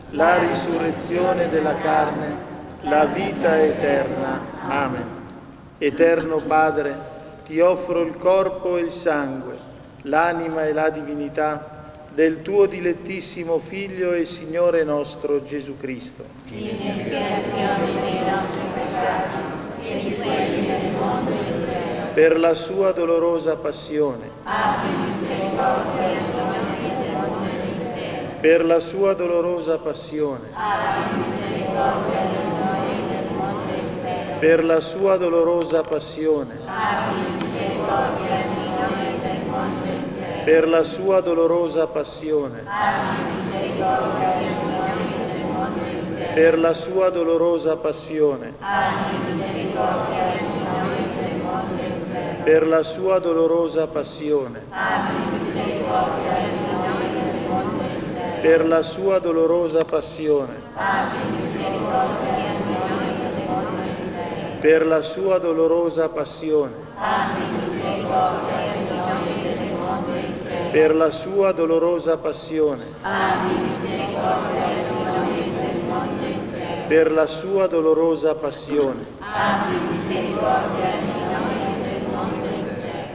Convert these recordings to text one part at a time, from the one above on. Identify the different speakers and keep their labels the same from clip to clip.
Speaker 1: la risurrezione della carne, la vita eterna. Amen. Eterno Padre, ti offro il corpo e il sangue, l'anima e la divinità del tuo dilettissimo Figlio e Signore nostro Gesù Cristo.
Speaker 2: In espiazione dei nostri peccati e di quelli del mondo intero.
Speaker 1: Per la sua dolorosa passione.
Speaker 2: Abbi misericordia di noi e del mondo intero.
Speaker 1: Per la sua dolorosa passione.
Speaker 2: Abbi misericordia di noi e del mondo intero.
Speaker 1: Per la sua dolorosa passione.
Speaker 2: Abbi misericordia di noi e del mondo intero.
Speaker 1: Per la sua dolorosa passione.
Speaker 2: Abbi misericordia di noi e del mondo intero.
Speaker 1: Per la sua dolorosa passione.
Speaker 2: Abbi misericordia di noi e del mondo intero.
Speaker 1: Per la sua dolorosa passione.
Speaker 2: Abbi misericordia di noi e del mondo intero.
Speaker 1: Per la sua dolorosa passione.
Speaker 2: Abbi misericordia di noi e del mondo intero.
Speaker 1: Per la sua dolorosa passione.
Speaker 2: Abbi misericordia di noi e del mondo intero.
Speaker 1: Per la sua dolorosa passione.
Speaker 2: Abbi misericordia di noi e del mondo intero.
Speaker 1: Per la sua dolorosa passione.
Speaker 2: Abbi misericordia di noi e del mondo intero.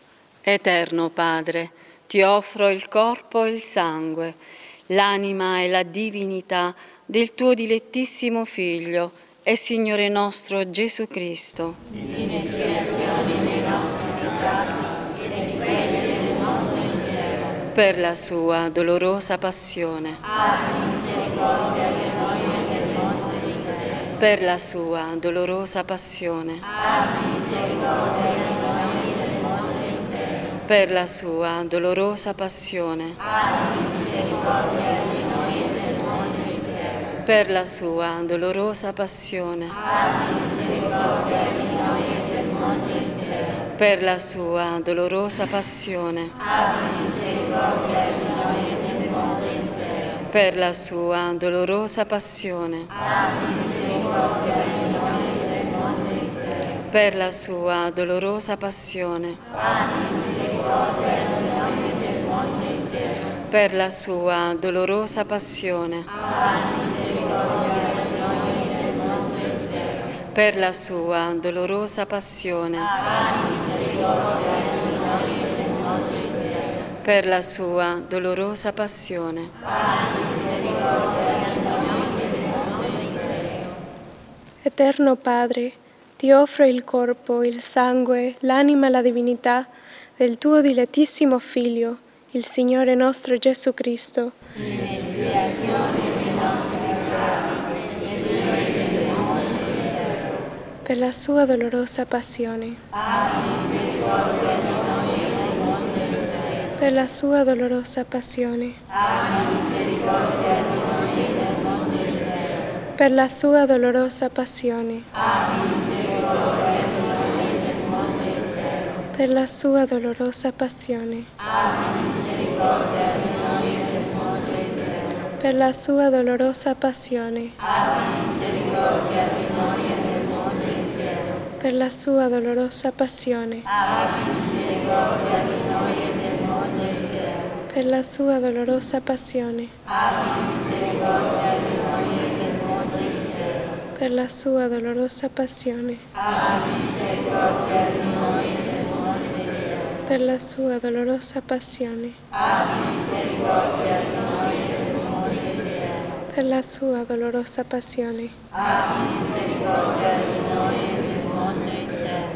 Speaker 3: Eterno Padre, ti offro il corpo e il sangue, l'anima e la divinità del tuo dilettissimo Figlio e Signore nostro Gesù Cristo.
Speaker 2: In espiazione dei nostri peccati e di quelli del mondo intero.
Speaker 3: Per la sua dolorosa passione.
Speaker 2: Abbi misericordia di noi e del mondo intero.
Speaker 3: Per la sua dolorosa passione.
Speaker 2: Abbi misericordia di noi e del mondo intero.
Speaker 3: Per la sua dolorosa passione.
Speaker 2: Abbi misericordia di noi e del mondo intero.
Speaker 3: Per la sua dolorosa passione.
Speaker 2: Abbi misericordia di noi e del mondo intero.
Speaker 3: Per la sua dolorosa passione.
Speaker 2: Abbi misericordia di noi e del mondo intero.
Speaker 3: Per la sua dolorosa passione.
Speaker 2: Abbi misericordia di noi e del mondo intero.
Speaker 3: Per la sua dolorosa passione.
Speaker 2: Abbi misericordia di noi e del mondo intero.
Speaker 3: Per la sua dolorosa passione.
Speaker 2: Abbi misericordia di noi e del mondo intero.
Speaker 3: Per la sua dolorosa passione.
Speaker 2: Abbi misericordia di noi e del mondo intero.
Speaker 3: Per la sua dolorosa passione.
Speaker 2: Abbi misericordia di noi e del mondo intero.
Speaker 4: Eterno Padre, ti offro il corpo, il sangue, l'anima e la divinità del tuo dilettissimo Figlio, il Signore nostro Gesù Cristo.
Speaker 2: In espiazione dei nostri peccati e di quelli del mondo intero.
Speaker 4: Per la sua dolorosa passione.
Speaker 2: Abbi misericordia di noi e del mondo intero.
Speaker 4: Per la sua dolorosa passione.
Speaker 2: Abbi misericordia di noi e del mondo intero.
Speaker 4: Per la sua dolorosa passione.
Speaker 2: Abbi misericordia di noi e del mondo intero.
Speaker 4: Per la sua dolorosa passione.
Speaker 2: Abbi misericordia di noi e del mondo intero.
Speaker 4: Per la sua dolorosa passione.
Speaker 2: Abbi misericordia di noi e del mondo intero.
Speaker 4: Per la sua dolorosa passione.
Speaker 2: Abbi misericordia di noi e del mondo intero.
Speaker 4: Per la sua dolorosa passione.
Speaker 2: Abbi misericordia di noi e del mondo intero.
Speaker 4: Per la sua dolorosa passione.
Speaker 2: Abbi misericordia di noi e del mondo intero.
Speaker 4: Per la sua dolorosa passione.
Speaker 2: Abbi misericordia di noi e del mondo intero.
Speaker 4: Per la sua dolorosa passione.
Speaker 2: Abbi misericordia di noi e del mondo intero.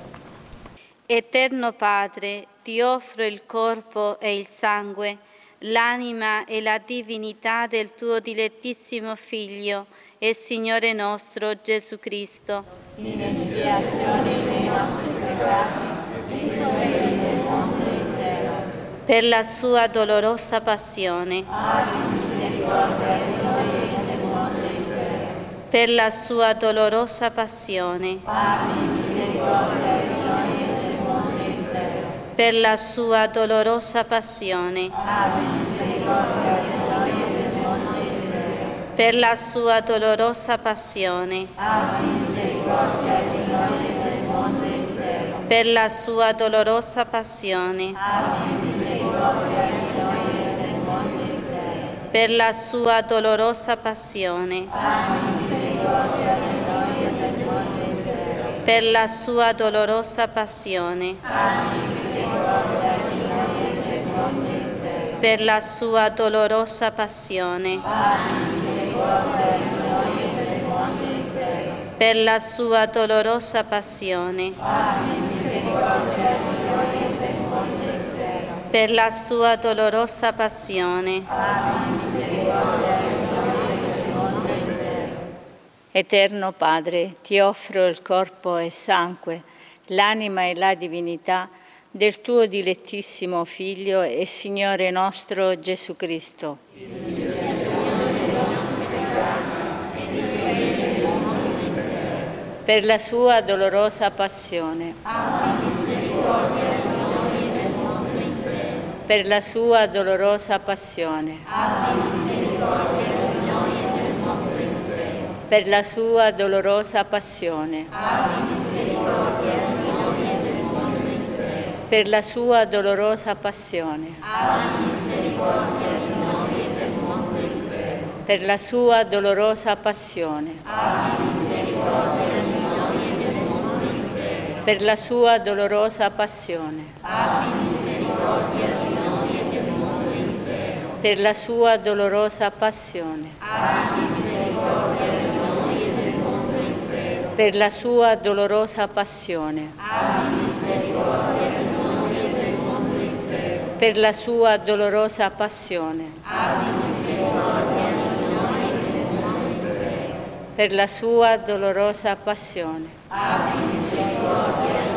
Speaker 5: Eterno Padre, ti offro il corpo e il sangue, l'anima e la divinità del tuo dilettissimo Figlio e Signore nostro Gesù Cristo.
Speaker 2: In espiazione dei nostri peccati e di quelli del mondo intero.
Speaker 5: Per la sua dolorosa passione.
Speaker 2: Abbi misericordia di noi e del mondo intero.
Speaker 5: Per la sua dolorosa passione.
Speaker 2: Abbi misericordia di noi e del mondo intero.
Speaker 5: Per la sua dolorosa passione.
Speaker 2: Abbi misericordia di noi e del mondo intero.
Speaker 5: Per la sua dolorosa passione.
Speaker 2: Abbi misericordia di noi e del mondo intero.
Speaker 5: Per la sua dolorosa passione.
Speaker 2: Abbi misericordia di noi e del mondo intero.
Speaker 5: per la sua dolorosa passione, per la sua dolorosa passione, per la sua dolorosa passione, per la sua dolorosa passione, per la sua dolorosa passione.
Speaker 2: Eterno Padre, ti offro il corpo e sangue, l'anima e la divinità del tuo dilettissimo Figlio e Signore nostro Gesù Cristo. Per la sua dolorosa passione. Per la sua dolorosa passione. Per la sua dolorosa passione. Per la sua dolorosa passione. Per la sua dolorosa passione. Per la sua dolorosa passione. Per la sua dolorosa passione. Per la sua dolorosa passione. Per la sua dolorosa passione. Per la sua dolorosa passione.